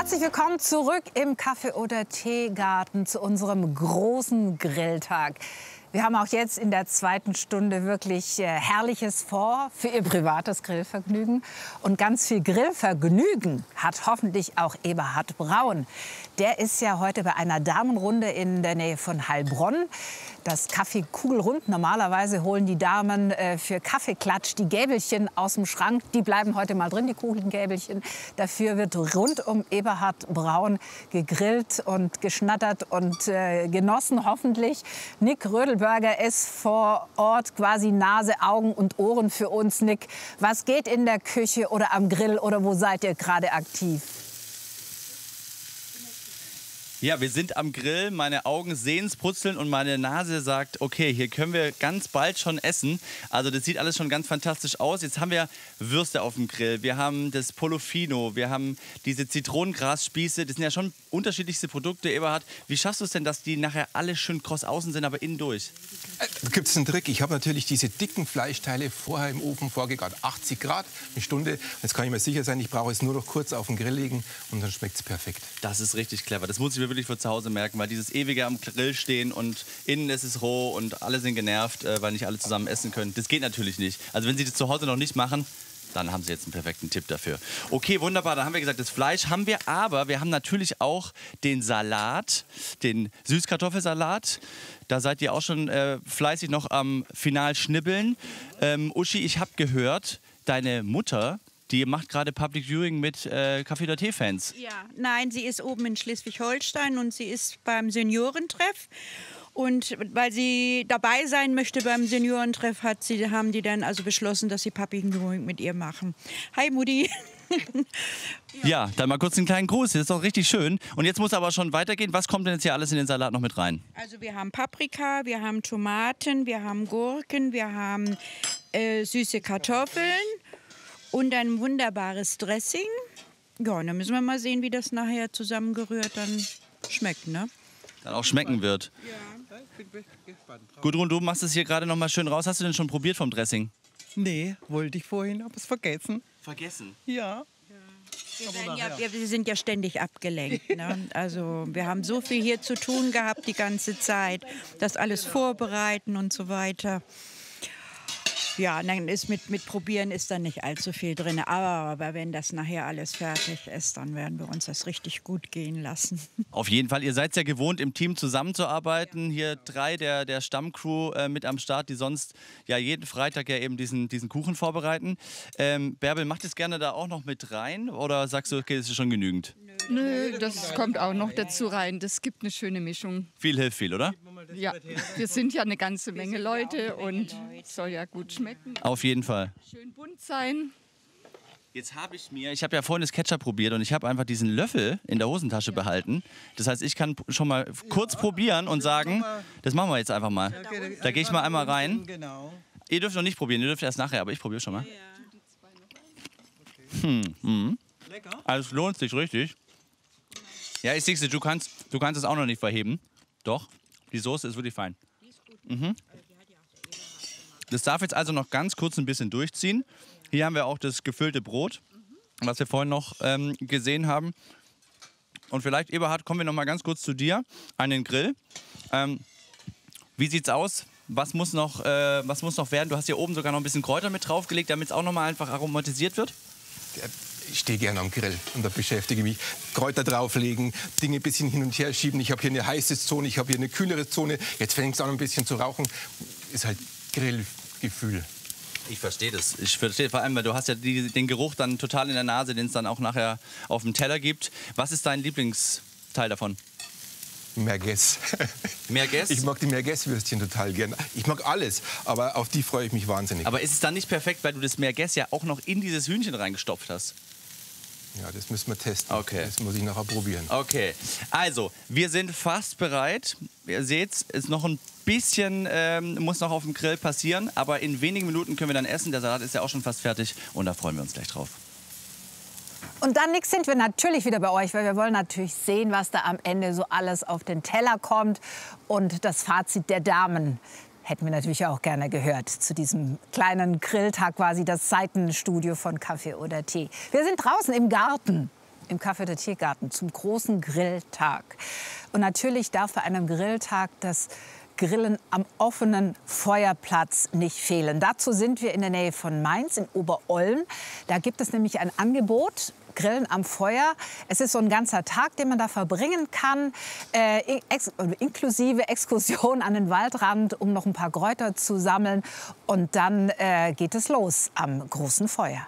Herzlich willkommen zurück im Kaffee- oder Teegarten zu unserem großen Grilltag. Wir haben auch jetzt in der zweiten Stunde wirklich Herrliches vor für Ihr privates Grillvergnügen. Und ganz viel Grillvergnügen hat hoffentlich auch Eberhard Braun. Der ist ja heute bei einer Damenrunde in der Nähe von Heilbronn. Das Café Kugelrund. Normalerweise holen die Damen für Kaffeeklatsch die Gäbelchen aus dem Schrank. Die bleiben heute mal drin, die Kuchengäbelchen. Dafür wird rund um Eberhard Braun gegrillt und geschnattert und genossen hoffentlich. Nick Rödelberger ist vor Ort, quasi Nase, Augen und Ohren für uns. Nick, was geht in der Küche oder am Grill oder wo seid ihr gerade aktiv? Ja, wir sind am Grill, meine Augen sehen es brutzeln und meine Nase sagt, okay, hier können wir ganz bald schon essen. Also das sieht alles schon ganz fantastisch aus. Jetzt haben wir Würste auf dem Grill, wir haben das Polofino, wir haben diese Zitronengrasspieße. Das sind ja schon unterschiedlichste Produkte, Eberhard. Wie schaffst du es denn, dass die nachher alle schön kross außen sind, aber innen durch? Da gibt es einen Trick. Ich habe natürlich diese dicken Fleischteile vorher im Ofen vorgegart. 80 Grad, eine Stunde. Jetzt kann ich mir sicher sein, ich brauche es nur noch kurz auf den Grill legen und dann schmeckt es perfekt. Das ist richtig clever. Das muss ich mir wirklich für zu Hause merken, weil dieses ewige am Grill stehen und innen ist es roh und alle sind genervt, weil nicht alle zusammen essen können. Das geht natürlich nicht. Also wenn Sie das zu Hause noch nicht machen, dann haben Sie jetzt einen perfekten Tipp dafür. Okay, wunderbar, dann haben wir gesagt, das Fleisch haben wir, aber wir haben natürlich auch den Salat, den Süßkartoffelsalat. Da seid ihr auch schon fleißig noch am Final schnibbeln. Uschi, ich habe gehört, deine Mutter, die macht gerade Public Viewing mit Kaffee- oder Tee-Fans. Ja, nein, sie ist oben in Schleswig-Holstein und sie ist beim Seniorentreff. Und weil sie dabei sein möchte beim Seniorentreff, haben die dann also beschlossen, dass sie Public Viewing mit ihr machen. Hi Mutti. Ja, dann mal kurz einen kleinen Gruß, das ist doch richtig schön. Und jetzt muss aber schon weitergehen. Was kommt denn jetzt hier alles in den Salat noch mit rein? Also wir haben Paprika, wir haben Tomaten, wir haben Gurken, wir haben süße Kartoffeln und ein wunderbares Dressing. Ja, und dann müssen wir mal sehen, wie das nachher zusammengerührt dann schmeckt, ne? Dann auch schmecken wird. Ja. Ich bin gespannt drauf. Gudrun, du machst es hier gerade noch mal schön raus. Hast du denn schon probiert vom Dressing? Nee, wollte ich vorhin, aber es vergessen. Vergessen? Ja. Wir sind ja ständig abgelenkt. Ne? Also wir haben so viel hier zu tun gehabt die ganze Zeit. Das alles vorbereiten und so weiter. Ja, dann ist mit Probieren ist da nicht allzu viel drin. Aber wenn das nachher alles fertig ist, dann werden wir uns das richtig gut gehen lassen. Auf jeden Fall. Ihr seid ja gewohnt, im Team zusammenzuarbeiten. Hier 3 der Stammcrew mit am Start, die sonst ja jeden Freitag ja eben diesen Kuchen vorbereiten. Bärbel, macht es gerne da auch noch mit rein? Oder sagst du, okay, das ist schon genügend? Nö, das kommt auch noch dazu rein. Das gibt eine schöne Mischung. Viel hilft viel, oder? Ja, wir sind ja eine ganze Menge Leute und soll ja gut schmecken. Auf jeden Fall. Schön bunt sein. Jetzt ich habe ja vorhin das Ketchup probiert und ich habe einfach diesen Löffel in der Hosentasche behalten. Das heißt, ich kann schon mal kurz probieren und sagen, das machen wir jetzt einfach mal. Da gehe ich mal einmal rein. Ihr dürft noch nicht probieren, ihr dürft erst nachher, aber ich probiere schon mal. Also es lohnt sich richtig. Ja, ich sehe, du kannst es auch noch nicht verheben. Doch, die Soße ist wirklich fein. Das darf jetzt also noch ganz kurz ein bisschen durchziehen. Hier haben wir auch das gefüllte Brot, was wir vorhin noch gesehen haben. Und vielleicht, Eberhard, kommen wir noch mal ganz kurz zu dir an den Grill. Wie sieht's aus? Was muss noch werden? Du hast hier oben sogar noch ein bisschen Kräuter mit draufgelegt, damit es auch noch mal einfach aromatisiert wird. Ich stehe gerne am Grill und da beschäftige ich mich. Kräuter drauflegen, Dinge ein bisschen hin und her schieben. Ich habe hier eine heiße Zone, ich habe hier eine kühlere Zone. Jetzt fängt es an, ein bisschen zu rauchen. Ist halt Grillgefühl. Ich verstehe das. Ich verstehe vor allem, weil du hast ja den Geruch dann total in der Nase, den es dann auch nachher auf dem Teller gibt. Was ist dein Lieblingsteil davon? Merguez. Merguez? Ich mag die Merguez-Würstchen total gern. Ich mag alles, aber auf die freue ich mich wahnsinnig. Aber ist es dann nicht perfekt, weil du das Merguez ja auch noch in dieses Hühnchen reingestopft hast? Ja, das müssen wir testen. Okay. Das muss ich nachher probieren. Okay, also wir sind fast bereit. Ihr seht, es ist noch ein bisschen, muss noch auf dem Grill passieren, aber in wenigen Minuten können wir dann essen. Der Salat ist ja auch schon fast fertig und da freuen wir uns gleich drauf. Und dann sind wir natürlich wieder bei euch, weil wir wollen natürlich sehen, was da am Ende so alles auf den Teller kommt. Und das Fazit der Damen hätten wir natürlich auch gerne gehört zu diesem kleinen Grilltag, quasi das Seitenstudio von Kaffee oder Tee. Wir sind draußen im Garten. im Café der Tiergarten zum großen Grilltag. Und natürlich darf bei einem Grilltag das Grillen am offenen Feuerplatz nicht fehlen. Dazu sind wir in der Nähe von Mainz, in Oberolm. Da gibt es nämlich ein Angebot, Grillen am Feuer. Es ist so ein ganzer Tag, den man da verbringen kann, inklusive Exkursion an den Waldrand, um noch ein paar Kräuter zu sammeln. Und dann geht es los am großen Feuer.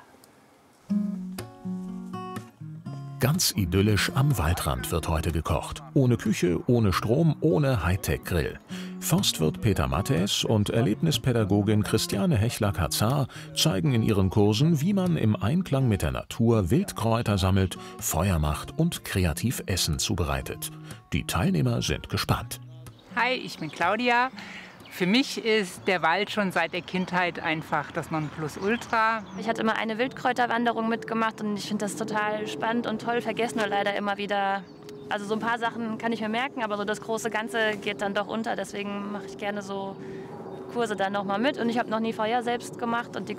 Ganz idyllisch am Waldrand wird heute gekocht. Ohne Küche, ohne Strom, ohne Hightech-Grill. Forstwirt Peter Mattes und Erlebnispädagogin Christiane Hechler-Katzar zeigen in ihren Kursen, wie man im Einklang mit der Natur Wildkräuter sammelt, Feuer macht und kreativ Essen zubereitet. Die Teilnehmer sind gespannt. Hi, ich bin Claudia. Für mich ist der Wald schon seit der Kindheit einfach das Nonplusultra. Ich hatte immer eine Wildkräuterwanderung mitgemacht und ich finde das total spannend und toll, vergesse nur leider immer wieder. Also so ein paar Sachen kann ich mir merken, aber so das große Ganze geht dann doch unter. Deswegen mache ich gerne so Kurse dann noch mal mit. Und ich habe noch nie Feuer selbst gemacht und die